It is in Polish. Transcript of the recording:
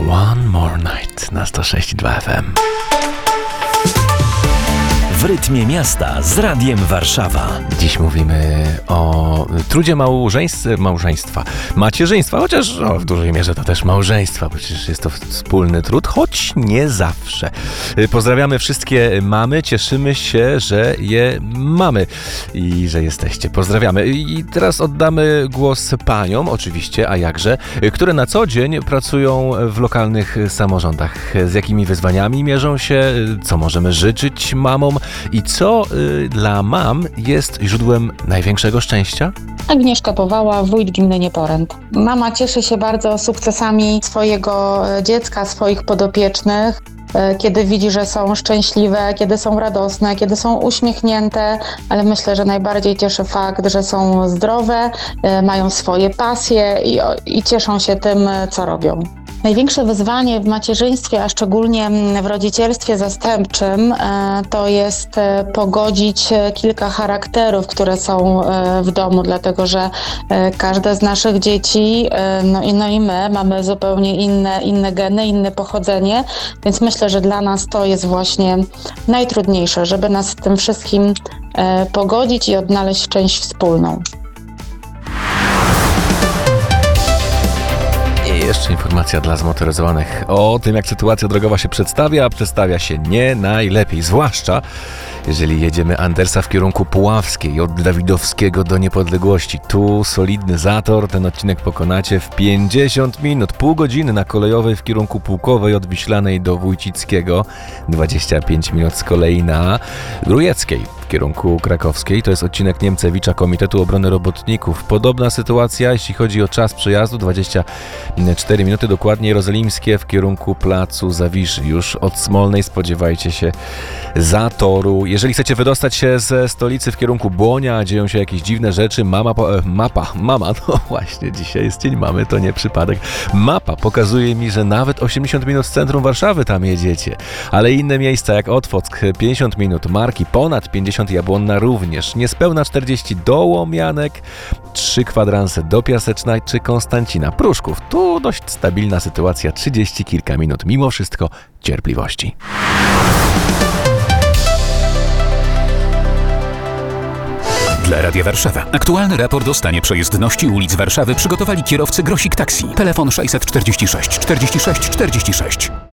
One More Night na 106.2 FM. W rytmie miasta z Radiem Warszawa. Dziś mówimy o trudzie małżeństwa, macierzyństwa, chociaż w dużej mierze to też małżeństwa, bo przecież jest to wspólny trud, choć nie zawsze. Pozdrawiamy wszystkie mamy, cieszymy się, że je mamy i że jesteście. Pozdrawiamy. I teraz oddamy głos paniom, oczywiście, a jakże, które na co dzień pracują w lokalnych samorządach. Z jakimi wyzwaniami mierzą się, co możemy życzyć mamom i co dla mam jest źródłem największego szczęścia? Agnieszka Powała, wójt gminy Nieporęt. Mama cieszy się bardzo sukcesami swojego dziecka, swoich podopiecznych, kiedy widzi, że są szczęśliwe, kiedy są radosne, kiedy są uśmiechnięte, ale myślę, że najbardziej cieszy fakt, że są zdrowe, mają swoje pasje i cieszą się tym, co robią. Największe wyzwanie w macierzyństwie, a szczególnie w rodzicielstwie zastępczym, to jest pogodzić kilka charakterów, które są w domu, dlatego że każde z naszych dzieci, no i my mamy zupełnie inne geny, inne pochodzenie, więc myślę, że dla nas to jest właśnie najtrudniejsze, żeby nas z tym wszystkim pogodzić i odnaleźć część wspólną. Jeszcze informacja dla zmotoryzowanych o tym, jak sytuacja drogowa się przedstawia, a przedstawia się nie najlepiej, zwłaszcza jeżeli jedziemy Andersa w kierunku Puławskiej, od Dawidowskiego do Niepodległości. Tu solidny zator, ten odcinek pokonacie w 50 minut, pół godziny na kolejowej w kierunku Pułkowej od Wiślanej do Wójcickiego, 25 minut z kolei na Grujeckiej w kierunku Krakowskiej. To jest odcinek Niemcewicza Komitetu Obrony Robotników. Podobna sytuacja, jeśli chodzi o czas przejazdu, 24 minuty, dokładnie Jerozolimskie w kierunku Placu Zawiszy. Już od Smolnej spodziewajcie się zatoru. Jeżeli chcecie wydostać się ze stolicy w kierunku Błonia, dzieją się jakieś dziwne rzeczy, mama, no właśnie, dzisiaj jest dzień mamy, to nie przypadek. Mapa pokazuje mi, że nawet 80 minut z centrum Warszawy tam jedziecie. Ale inne miejsca jak Otwock, 50 minut, Marki, ponad 50, Jabłonna również, niespełna 40 do Łomianek, 3 kwadranse do Piaseczna czy Konstancina. Pruszków, tu dość stabilna sytuacja, 30 kilka minut, mimo wszystko cierpliwości. Dla Radia Warszawa. Aktualny raport o stanie przejezdności ulic Warszawy przygotowali kierowcy Grosik Taxi. Telefon 646 46 46.